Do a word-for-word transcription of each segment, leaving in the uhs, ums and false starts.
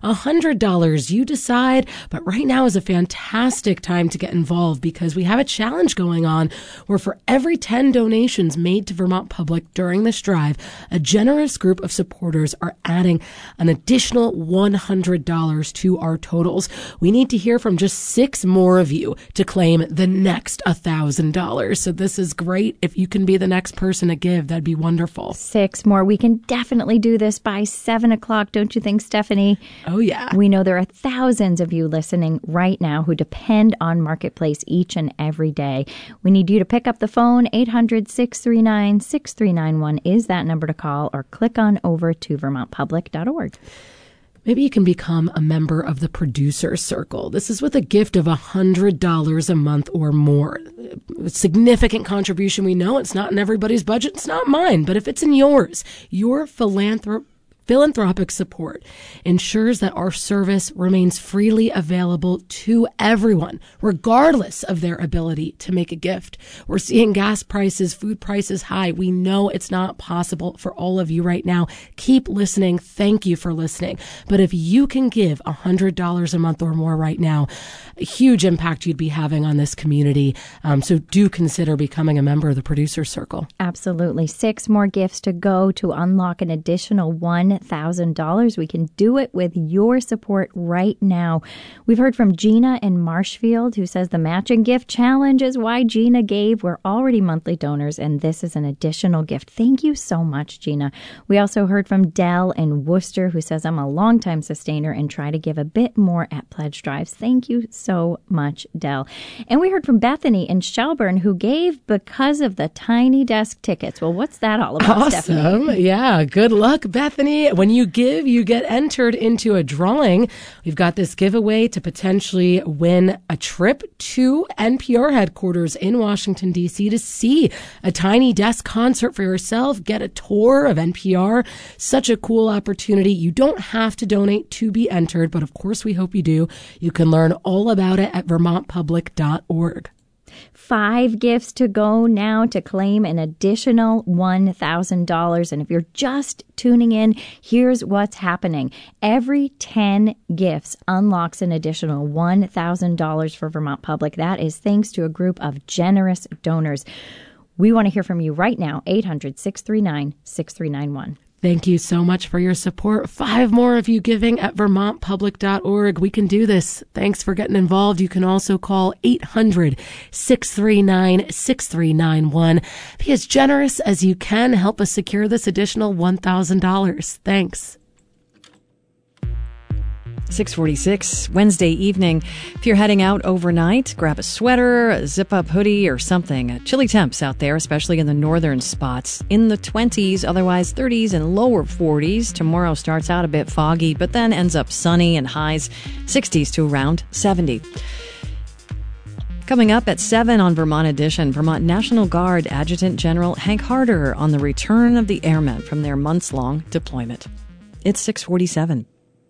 one hundred dollars. You decide, but right now is a fantastic time to get involved because we have a challenge going on where for every ten donations made to Vermont Public during this drive, a generous group of supporters are adding an additional one hundred dollars to our totals. We need to hear from just six more of you to claim the next one thousand dollars. So this is great. If you can be the next person to give, that'd be wonderful. Six more. We can definitely do this by seven o'clock, don't you think, Stephanie? Oh, yeah. We know there are thousands of you listening right now who depend on Marketplace each and every day. We need you to pick up the phone. eight hundred, six three nine, six three nine one is that number to call, or click on over to vermont public dot org. Maybe you can become a member of the Producer Circle. This is with a gift of one hundred dollars a month or more. A significant contribution. We know it's not in everybody's budget. It's not mine. But if it's in yours, your philanthrop- philanthropic support ensures that our service remains freely available to everyone, regardless of their ability to make a gift. We're seeing gas prices, food prices high. We know it's not possible for all of you right now. Keep listening. Thank you for listening. But if you can give one hundred dollars a month or more right now, a huge impact you'd be having on this community. Um, so do consider becoming a member of the Producer Circle. Absolutely. Six more gifts to go to unlock an additional one thousand dollars. We can do it with your support right now. We've heard from Gina in Marshfield, who says the matching gift challenge is why Gina gave. We're already monthly donors, and this is an additional gift. Thank you so much, Gina. We also heard from Dell in Worcester, who says, I'm a longtime sustainer and try to give a bit more at pledge drives. Thank you so much, Dell. And we heard from Bethany in Shelburne, who gave because of the Tiny Desk tickets. Well, what's that all about, awesome. Stephanie? Yeah, good luck, Bethany. When you give, you get entered into a drawing. We've got this giveaway to potentially win a trip to N P R headquarters in Washington, D C to see a Tiny Desk concert for yourself, get a tour of N P R. Such a cool opportunity. You don't have to donate to be entered, but of course we hope you do. You can learn all about it at vermont public dot org. Five gifts to go now to claim an additional one thousand dollars. And if you're just tuning in, here's what's happening. Every ten gifts unlocks an additional one thousand dollars for Vermont Public. That is thanks to a group of generous donors. We want to hear from you right now. eight hundred, six three nine, six three nine one. Thank you so much for your support. Five more of you giving at vermont public dot org. We can do this. Thanks for getting involved. You can also call eight hundred, six three nine, six three nine one. Be as generous as you can. Help us secure this additional one thousand dollars. Thanks. six forty-six, Wednesday evening. If you're heading out overnight, grab a sweater, a zip-up hoodie, or something. Chilly temps out there, especially in the northern spots. In the twenties, otherwise thirties and lower forties. Tomorrow starts out a bit foggy, but then ends up sunny and highs sixties to around seventy. Coming up at seven on Vermont Edition, Vermont National Guard Adjutant General Hank Harder on the return of the airmen from their months-long deployment. It's six forty-seven.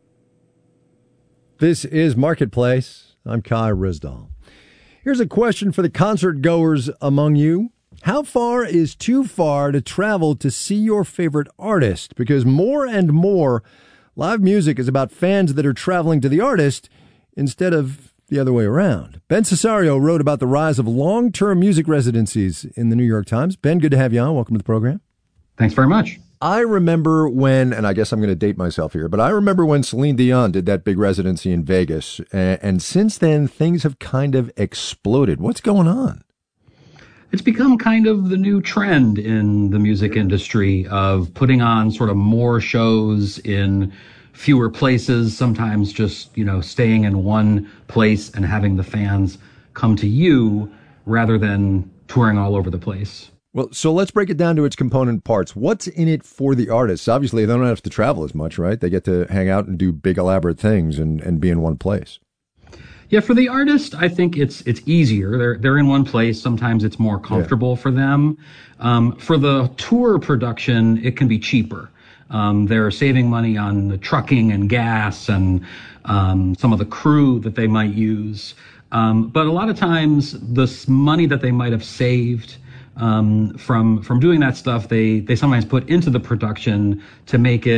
This is Marketplace. I'm Kai Risdall. Here's a question for the concert goers among you. How far is too far to travel to see your favorite artist? Because more and more live music is about fans that are traveling to the artist instead of the other way around. Ben Cesario wrote about the rise of long-term music residencies in the New York Times. Ben, good to have you on. Welcome to the program. Thanks very much. I remember when, and I guess I'm going to date myself here, but I remember when Celine Dion did that big residency in Vegas. And, and since then, things have kind of exploded. What's going on? It's become kind of the new trend in the music industry of putting on sort of more shows in fewer places, sometimes just, you know, staying in one place and having the fans come to you rather than touring all over the place. Well, so let's break it down to its component parts. What's in it for the artists? Obviously, they don't have to travel as much, right? They get to hang out and do big, elaborate things and, and be in one place. Yeah, for the artist, I think it's it's easier. They're they're in one place. Sometimes it's more comfortable yeah. for them. Um, for the tour production, it can be cheaper. Um, they're saving money on the trucking and gas and um, some of the crew that they might use. Um, but a lot of times, the money that they might have saved Um, from from doing that stuff, they they sometimes put into the production to make it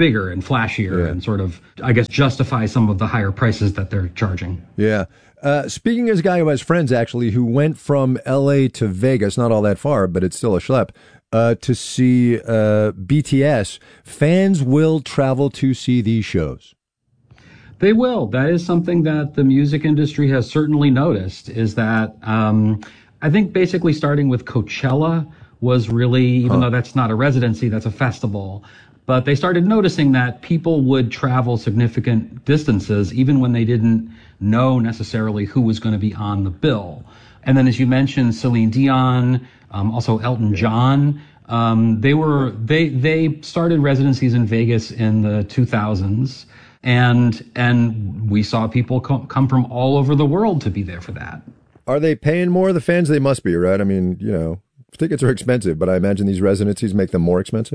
bigger and flashier Yeah. and sort of, I guess, justify some of the higher prices that they're charging. Yeah. Uh, speaking as a guy who has friends, actually, who went from L A to Vegas, not all that far, but it's still a schlep, uh, to see uh, B T S, fans will travel to see these shows. They will. That is something that the music industry has certainly noticed, is that um, I think basically starting with Coachella was really, even huh. though that's not a residency, that's a festival, but they started noticing that people would travel significant distances even when they didn't know necessarily who was going to be on the bill. And then, as you mentioned, Celine Dion, um, also Elton John, um, they were they they started residencies in Vegas in the two thousands. And and we saw people co- come from all over the world to be there for that. Are they paying more? The fans, they must be, right? I mean, you know, tickets are expensive, but I imagine these residencies make them more expensive.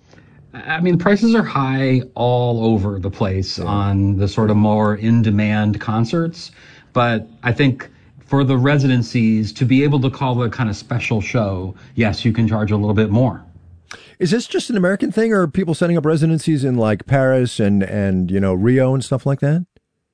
I mean, prices are high all over the place yeah. on the sort of more in-demand concerts. But I think for the residencies, to be able to call it a kind of special show, yes, you can charge a little bit more. Is this just an American thing, or are people setting up residencies in like Paris and, and, you know, Rio and stuff like that?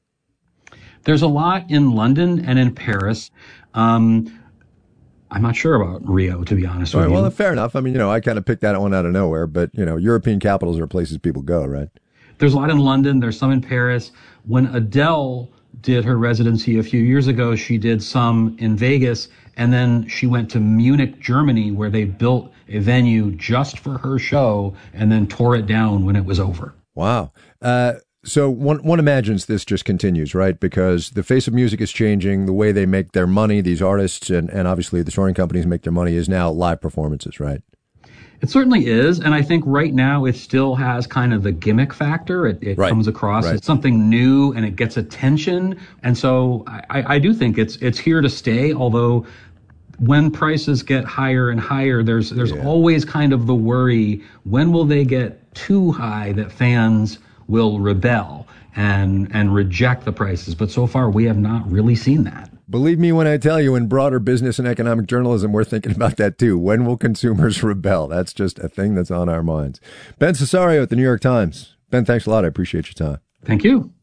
There's a lot in London and in Paris. Um, I'm not sure about Rio, to be honest All with right, you. Well, fair enough. I mean, you know, I kind of picked that one out of nowhere, but, you know, European capitals are places people go, right? There's a lot in London. There's some in Paris. When Adele did her residency a few years ago, she did some in Vegas, and then she went to Munich, Germany, where they built a venue just for her show and then tore it down when it was over. Wow. Uh, so one one imagines this just continues, right? Because the face of music is changing. The way they make their money, these artists and, and obviously the touring companies make their money, is now live performances, right? It certainly is. And I think right now it still has kind of the gimmick factor. It, it right. comes across right. as something new and it gets attention. And so I, I do think it's it's here to stay, although when prices get higher and higher, there's there's yeah. always kind of the worry, when will they get too high that fans will rebel and and reject the prices? But so far, we have not really seen that. Believe me when I tell you, in broader business and economic journalism, we're thinking about that too. When will consumers rebel? That's just a thing that's on our minds. Ben Cesario at the New York Times. Ben, thanks a lot. I appreciate your time. Thank you.